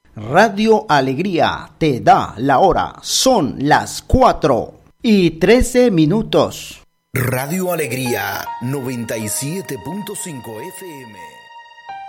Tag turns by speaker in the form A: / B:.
A: Radio Alegría te da la hora. Son las 4:13.
B: Radio Alegría 97.5 FM.